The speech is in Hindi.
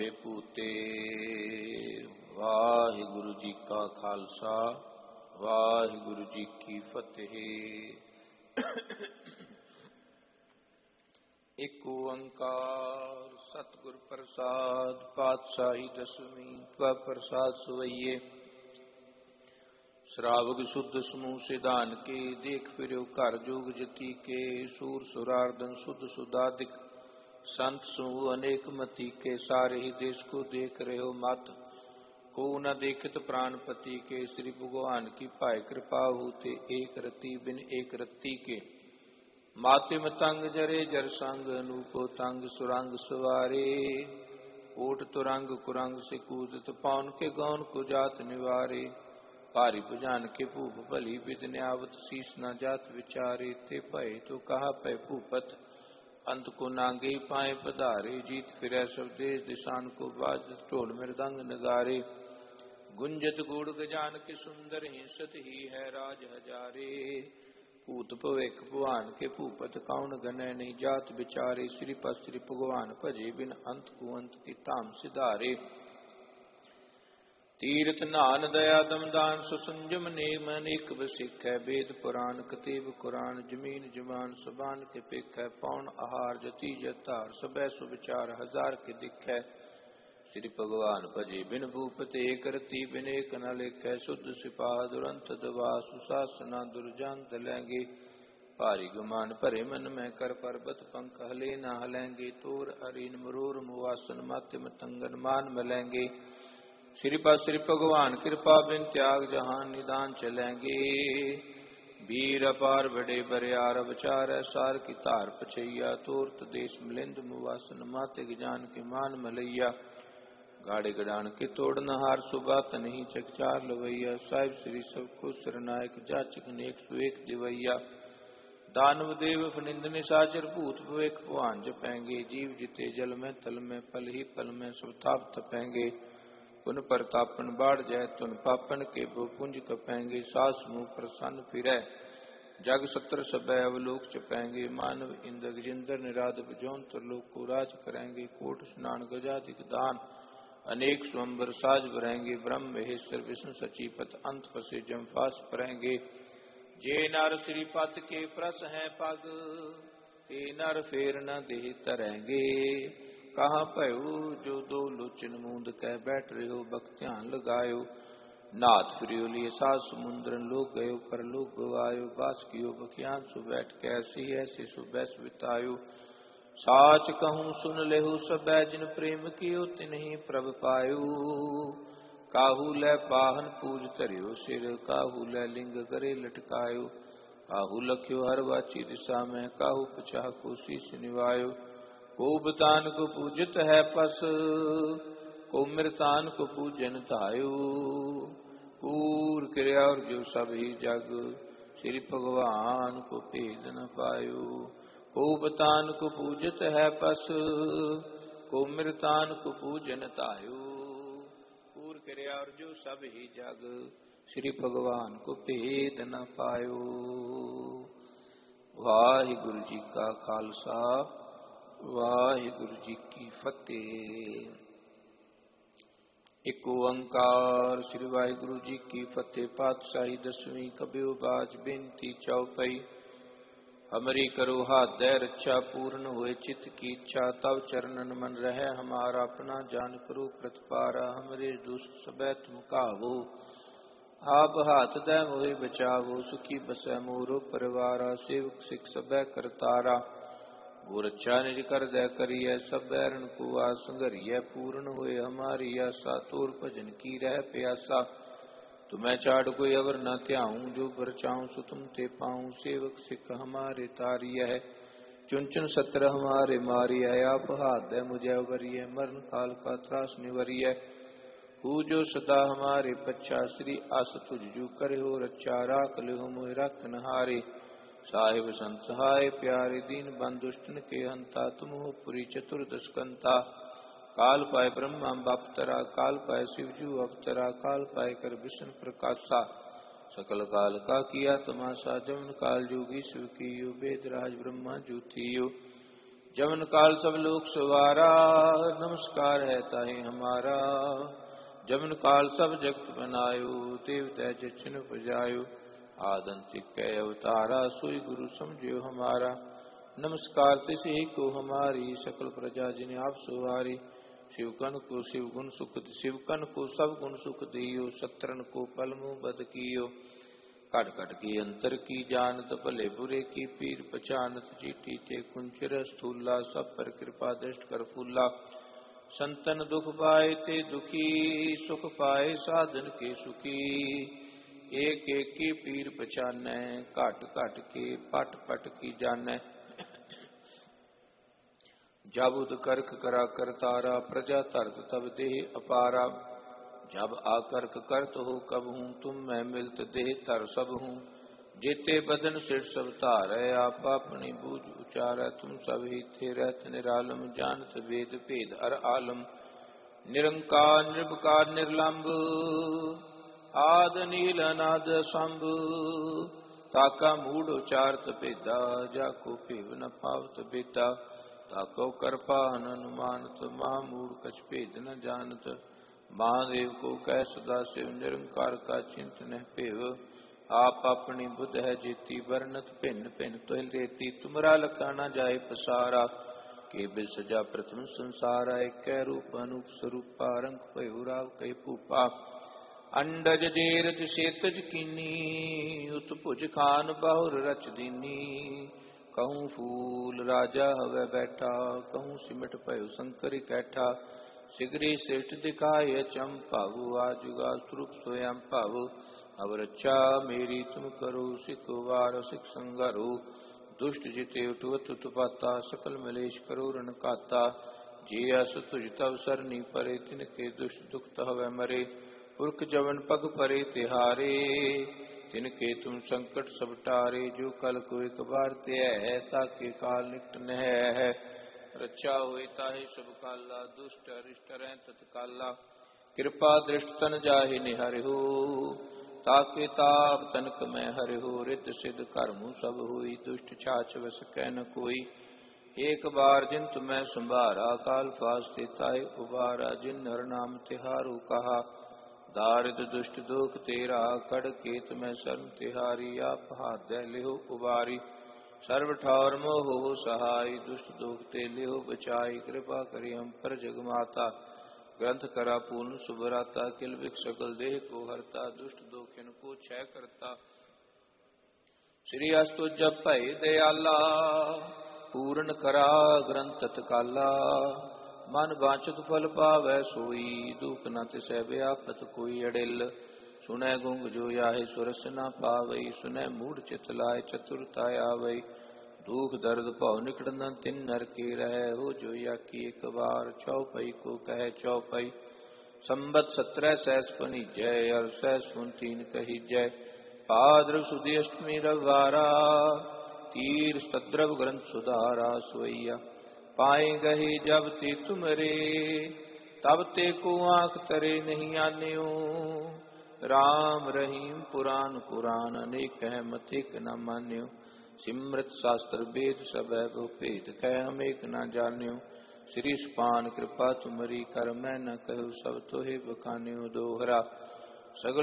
ਭੂਤੇ। ਵਾਹਿਗੁਰੂ ਜੀ ਕਾ ਖਾਲਸਾ, ਵਾਹਿਗੁਰੂ ਜੀ ਕੀ ਫਤਿਹ। ਇਕ ਓੰਕਾਰ ਸਤਿਗੁਰ ਪ੍ਰਸਾਦ, ਪਾਤਸ਼ਾਹੀ ਦਸਵੀਂ ਤਵ ਪ੍ਰਸਾਦ ਸਵਈਏ। श्रावक शुद्ध समूह सिधान के, देख फिरो घर जोग जति के। सूर सुरार्दन शुद्ध सुदादिक, संत समूह अनेक मति के। सारे ही देश को देख रहे हो मत, को न देखत प्राणपति के। श्री भगवान की पाए कृपा होते, एक रति बिन एक रत्ती के। माते मतंग जरे जर संग, अनूपो तंग सुरंग सवारे। ओट तुरंग कुरंग से कूदत, पाउन के गौन को जात निवारे। भारी भुजान के भूप भली, विद न्यावत शीस न जात विचारे। ते भय तो कहा पै भूपत, अंत को नांगे पाए पधारे। जीत फिरै सब देश दिशान को, बाजत ढोल मृदंग नगारे। गुंजत गुड़ गजान के सुंदर, हिंसत ही है राज हजारे। भूत भविक भुआन के भूपत, कौन गनय नहीं जात विचारे। श्रीपद श्री भगवान भजे, बिन अंत कुअंत की धाम सिधारे। तीर्थ नान दया दमदान, सुसंजम नेम अनेक बसिख है। वेद पुराण कतेब कुरान, जमीन जमान सबान के पिख है। पौन आहार जति जतार, सबै सुविचार हजार के दिख है। श्री भगवान भजे बिन भूपत, एक रति बिन एक न लिख है। शुद्ध सिपाह दुरंत दवा, सुशासना दुर्जान दलेंगे। भारी गुमान भरे मन में कर, पर्वत पंख हले न हलेंगे। तोर अरीन मरोर मुवासन, माते मतंगन मान मिलेंगे। श्रीपद श्री भगवान कृपा बिन त्याग, जहान निदान चलेंगे। वीर अपार बड़े बरियार, विचार सार की तार पछैया। तोरत देश मिलिंद मुवासन, माते जान के मान मलैया। गाड़े गडान के तोड़न हार, सुबात नहीं चकचार लवैया। साहिब श्री सबको सरनायक, जाचक नेक सुएक दिवैया। दानव देव फनिंद निशाचर, भूत भविक भगवान जपेंगे। जीव जिते जल में तल में, पल ही पल में सब थाप तपेंगे। पुन प्रतापन बाढ़ जाए, तुन पापन के भो पुंज कपेंगे। सास मुँह प्रसन्न फिरै, जग सत्र सबै अवलोक चपेंगे। मानव इंद्र जिंदर निराद, जौन त्रिलोक को राज करेंगे। कोट स्नान गजाधिक दान, अनेक स्वंबर साज भरेंगे। ब्रह्म महेश्वर विष्णु सचिपत, अंत फसे जमफास परेंगे। जे नर श्रीपत के प्रस हैं पग, ते नर फेर न देह तरेंगे। कहाँ भयो जो दो लोचन मूंद, कह बैठ रहे हो बख ध्यान लगायो। नाथ फिरियो लिए सात समुद्रन, लोग गयो पर लोग गवायो। बास कियो बखियान सु बैठ, कैसी ऐसे सु बैस बितायो। साच कहूँ सुन लेहु सबै, जिन प्रेम कियो तिन्हि प्रभ पायो। काहू लै पाहन पूज धरियो सिर, काहू लै लिंग करे लटकायो। काहू लख्यो हर वाची दिशा में, काहू पछाह को शीस निवायो। को बतान को पूजित है पस, को मृतान को पूजन धायो। पूर क्रिया और जो सब ही जग, श्री भगवान को भेद न पायो। को बतान को पूजित है पस, को मृतान को पूजन धायो। पूर क्रिया और जो सब ही जग, श्री भगवान को भेद न पायो। वाहिगुरु जी का खालसा, वाहिगुरु जी की फतेह। एक ओंकार श्री वाहिगुरु जी की फतेह। पातशाही दसवीं कबियो बाज, बेनती चौपाई। हमरी करो हाथ दय रक्षा, पूर्ण हुए चित्त की इच्छा। तब चरणन मन रहे हमारा, अपना जान करो प्रतिपारा। हमरे दुष्ट सबै तुम कावो, आप हाथ दय मोहि बचावो। सुखी बसै मोरो परिवारा, सेवक सिख सबै करतारा। गुर अच्छा निज कर दय करिय, सब बैरन को आस संघरिय। पूर्ण होए हमारी आशा, तोर भजन की रह प्यासा। तुम्हें छाड़ कोई अवर न त्याऊं, जो बर चाहूं सो तुम ते पाऊं। सेवक सिख हमारे तारिय है, चुन चुन सत्र हमारे मारिय। आप हाथ दय मुझे अवरिय, मरण काल का त्रास निवरिय। हूँ जो सदा हमारे पच्छा, श्री आस तुझ जो करे हो रक्षा। राख ले हो मोहि राखन हारे, साहिब संत सहाय प्यारे। दीन बंधु दुष्टन के हंता, तुम हो पुरी चतुर्दश कंता। काल पाए ब्रह्मा बापतरा, काल पाए शिवजू अवतरा। काल पाए कर विष्णु प्रकाशा, सकल काल का किया तमाशा। जमन काल जोगी शिव कीयो, वेद राज ब्रह्मा ज्योतियो। जमन काल सब लोक सवारा, नमस्कार है ताहि हमारा। जमन काल सब जगत बनायो, देव तैज छिन बजायो। आदंतिक कै अवतारा, सोई गुरु समझियो हमारा। नमस्कार तिसी को हमारी, सकल प्रजा जिन आप सवारी। शिवकन को शिव गुण सुख, शिवकन को सब गुण सुख दियो। सत्रन को पल मुँह बद कियो। कट कट की अंतर की जानत, भले बुरे की पीर पहचानत। चीटी ते कुंचर स्थूला, सब पर कृपा दृष्ट कर फूला। संतन दुख पाए ते दुखी, सुख पाए साधन के सुखी। एक एक की पीर पहचानै, घट घट के पट पट की जानै। जब उद करक करा करतारा, प्रजा तरत तब देह अपारा। जब आकर्क करत हो कब हूँ, तुम मैं मिलत देह तर सब हूँ। जेते बदन सिर सब तारै, आप अपनी बूझ उचारै। तुम सब ही थे रहत निरालम, जानत वेद भेद अर आलम। निरंकार निर्विकार निर्लंब, आद नील अनाद संभ। ताका मूढ़ उचारत भेदा, जाको भेव न पावत बेता। ताको कृपा अनुमानत, महामूढ़ कछ भेद न जानत। महादेव को कह सदा शिव, निरंकार का चिंतन है पेव। आप अपनी बुद्ध है जेती, वर्णत भिन्न भिन्न तुल देती। तुमरा लखा न जाए पसारा, के बिल सजा प्रथम संसारा। एक रूप अनूप स्वरूपा, रंग भयो राव कई भूपा। अंडज जेरज सेतज कीनी, उत्भुज खान बाहुर रच दीनी। कहूँ फूल राजा हवै बैठा, कहूँ सिमट भयो शंकर कैठा। सिगरी सेठ दिखाए चंपाऊ, आजुगा स्वरूप स्वयं पाऊ। अब रक्षा मेरी तुम करो, सिख वार सिख संगारो। दुष्ट जिते उठवत उत्पाता, सकल मलेश करो रण काता। जे अस तुझ तव सरनी परे, तिनके दुष्ट दुख हवै मरे। पुरख जवन पग परे तिहारे, तिनके तुम संकट सब टारे। जो कल को एक बार ते है, ताके काल निकट न है। रक्षा होए ताहि सब काला, दुष्ट अरिष्ट रह तत्काला। कृपा दृष्ट तन जाहि निहरि हो, ताके ताप तनक में हरि हो। रिद्ध सिद्ध कर्मु सब हुई, दुष्ट छाछ वस कह न कोई। एक बार जिन तुम्हें संभारा, काल फास्ते ताहि उबारा। जिन हर नाम तिहारू कहा, दारिद दुष्ट दुख तेरा। कड़ केत में शरण तिहारी, आप हाथ दे लिहो उबारी। सर्व ठौर मोह हो सहाय, दुष्ट दुख ते लिहो बचाई। कृपा करी हम पर जगमाता, ग्रंथ करा पूर्ण सुभराता। किल बिक सकल देह को हरता, दुष्ट दोखिन को क्षय करता। श्री अस्तु जप भय दयाला, पूर्ण करा ग्रंथ तत्काला। मन वांछित फल पावै सोई, दुख न तिसै व्यापत कोई अड़िल। सुनै गुंग जो याहि सुरस न पावई, सुनै मूढ़ चित लाय चतुरता आवई। दुख दर्द भव निकट न तिन नर के रहे, हो जो या की एक बार चौपई को कहे चौपई। संबत 17 सहस पनी जय, और सहस पुन 3 कही जय। भाद्र सुदी अष्टमी रविवारा, तीर सद्रव ग्रंथ सुधारा। सोईया पाए गहे जब ते तुमरे, तब ते को आंख तरे नहीं आन्यो। राम रहीम पुराण कुरान, अनेक कह मत एक न मान्यो। सिमृत शास्त्र वेद सब है भेद, कह हम एक न जान्यो। श्री सुपान कृपा तुमरी, कर मैं न कहूँ सब तोहे बखान्यो। दोहरा सगल